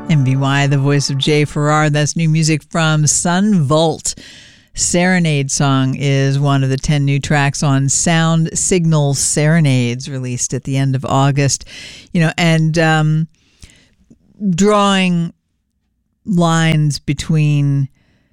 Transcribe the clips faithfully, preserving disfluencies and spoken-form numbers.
M V Y, the voice of Jay Farrar. That's new music from Sun Volt. Serenade Song is one of the ten new tracks on Sound Signal Serenades, released at the end of August. You know, and um, drawing lines between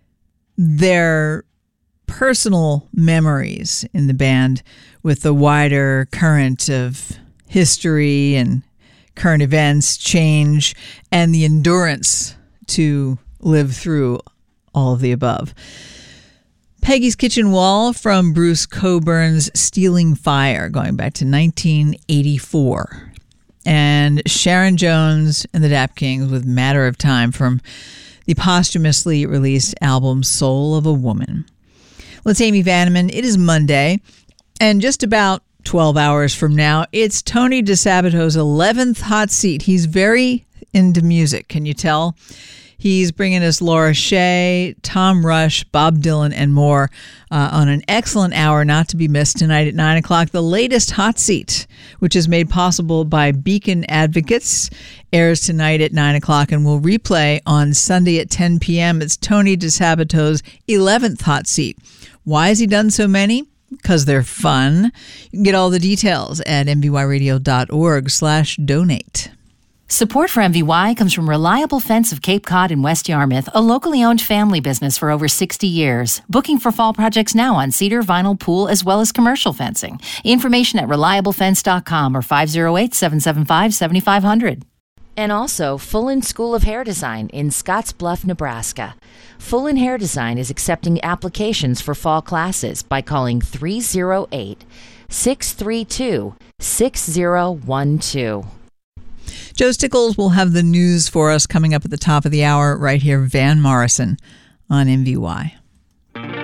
their personal memories in the band with the wider current of history and current events, change, and the endurance to live through all of the above. Peggy's Kitchen Wall from Bruce Coburn's Stealing Fire, going back to nineteen eighty-four. And Sharon Jones and the Dap Kings with Matter of Time from the posthumously released album Soul of a Woman. Well, it's Amy Vanneman. It is Monday, and just about twelve hours from now, it's Tony DeSabato's eleventh hot seat. He's very into music, can you tell? He's bringing us Laura Shea, Tom Rush, Bob Dylan, and more uh, on an excellent hour not to be missed tonight at nine o'clock. The latest hot seat, which is made possible by Beacon Advocates, airs tonight at nine o'clock and will replay on Sunday at ten p.m. It's Tony DeSabato's eleventh hot seat. Why has he done so many? Because they're fun. You can get all the details at mvyradio.org slash donate. Support for M V Y comes from Reliable Fence of Cape Cod in West Yarmouth, a locally owned family business for over sixty years. Booking for fall projects now on cedar, vinyl, pool, as well as commercial fencing. Information at reliable fence dot com or five oh eight, seven seven five, seven five zero zero. And also Fullen School of Hair Design in Scottsbluff, Nebraska. Fullen Hair Design is accepting applications for fall classes by calling three oh eight, six three two, six oh one two. Joe Stickles will have the news for us coming up at the top of the hour right here. Van Morrison on M V Y.